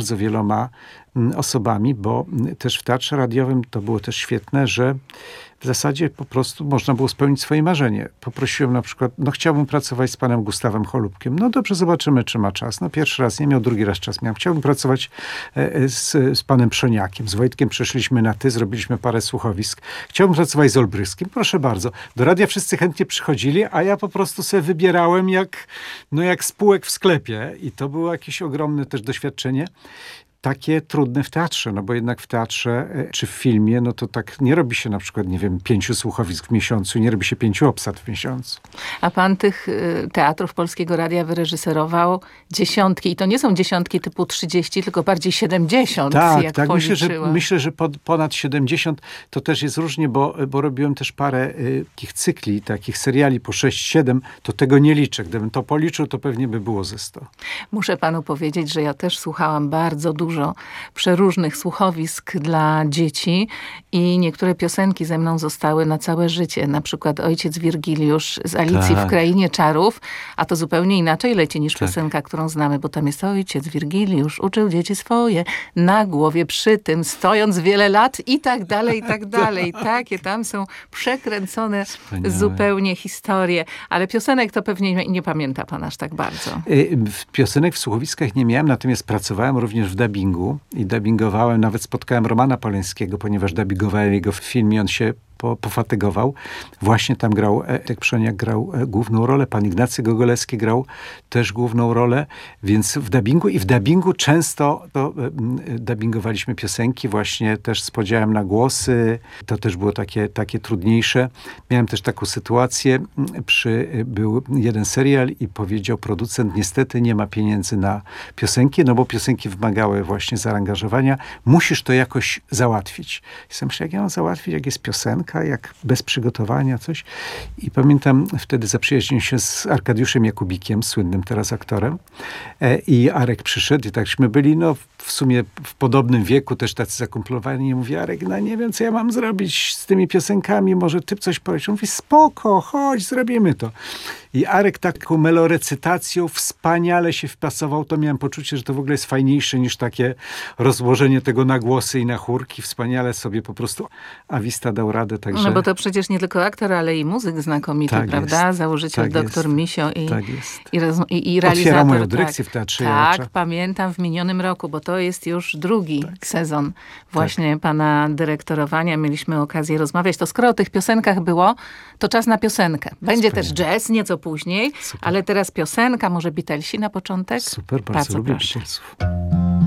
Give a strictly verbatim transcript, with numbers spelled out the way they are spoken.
bardzo wieloma osobami, bo też w teatrze radiowym to było też świetne, że w zasadzie po prostu można było spełnić swoje marzenie. Poprosiłem na przykład, no chciałbym pracować z panem Gustawem Cholubkiem. No dobrze, zobaczymy, czy ma czas. No pierwszy raz nie miał, drugi raz czas miał. Chciałbym pracować z, z panem Przoniakiem. Z Wojtkiem przeszliśmy na ty, zrobiliśmy parę słuchowisk. Chciałbym pracować z Olbryskim. Proszę bardzo. Do radia wszyscy chętnie przychodzili, a ja po prostu sobie wybierałem jak, no jak spółek w sklepie. I to było jakieś ogromne też doświadczenie. Takie trudne w teatrze, no bo jednak w teatrze czy w filmie, no to tak nie robi się na przykład, nie wiem, pięciu słuchowisk w miesiącu, nie robi się pięciu obsad w miesiącu. A pan tych y, teatrów Polskiego Radia wyreżyserował dziesiątki i to nie są dziesiątki typu trzydzieści, tylko bardziej siedemdziesiąt. Tak, jak tak. Myślę, że, policzyłam. myślę, że pod, ponad siedemdziesiąt to też jest różnie, bo, bo robiłem też parę y, takich cykli, takich seriali po sześć siedem, to tego nie liczę. Gdybym to policzył, to pewnie by było ze sto. Muszę panu powiedzieć, że ja też słuchałam bardzo dużo przeróżnych słuchowisk dla dzieci i niektóre piosenki ze mną zostały na całe życie. Na przykład Ojciec Wirgiliusz z Alicji Tak. w Krainie Czarów, a to zupełnie inaczej leci niż Tak. piosenka, którą znamy, bo tam jest Ojciec Wirgiliusz uczył dzieci swoje na głowie przy tym, stojąc wiele lat i tak dalej, i tak dalej. Takie tam są przekręcone Wspaniałe. zupełnie historie. Ale piosenek to pewnie nie, nie pamięta pan aż tak bardzo. Y, w Piosenek w słuchowiskach nie miałem, natomiast pracowałem również w dubbingu i dubbingowałem, nawet spotkałem Romana Polańskiego, ponieważ dubbingowałem jego w filmie, on się po, pofatygował. Właśnie tam grał, Tek Przoniak grał główną rolę, pan Ignacy Gogolewski grał też główną rolę, więc w dubbingu i w dubbingu często to, e, dubbingowaliśmy piosenki właśnie też z podziałem na głosy. To też było takie, takie trudniejsze. Miałem też taką sytuację, przy, był jeden serial i powiedział producent, niestety nie ma pieniędzy na piosenki, no bo piosenki wymagały właśnie zaangażowania. Musisz to jakoś załatwić. I sobie myślę, jak ja mam załatwić, jak jest piosenka, jak bez przygotowania coś. I pamiętam, wtedy zaprzyjaźniłem się z Arkadiuszem Jakubikiem, słynnym teraz aktorem. E, I Arek przyszedł i takśmy byli, no w sumie w podobnym wieku, też tacy zakumplowani. I mówi, Arek, no nie wiem, co ja mam zrobić z tymi piosenkami, może ty coś powiesz. Mówi, spoko, chodź, zrobimy to. I Arek taką melorecytacją wspaniale się wpasował. To miałem poczucie, że to w ogóle jest fajniejsze niż takie rozłożenie tego na głosy i na chórki. Wspaniale sobie po prostu Awista dał radę. Także... No bo to przecież nie tylko aktor, ale i muzyk znakomity, Tak prawda? jest. Założyciel Tak doktor jest. Misio i, Tak jest. i, roz, i, i realizator. Otwierał moją tak. dyrekcję w Teatrze Tak, Jarocza. pamiętam w minionym roku, bo to jest już drugi Tak. sezon właśnie pana dyrektorowania. Mieliśmy okazję rozmawiać. To skoro o tych piosenkach było, to czas na piosenkę. Będzie Wspaniale. też jazz, nieco później, Super. ale teraz piosenka, może Beatlesi na początek? Super, bardzo, Bardzo lubię proszę. Beatlesów.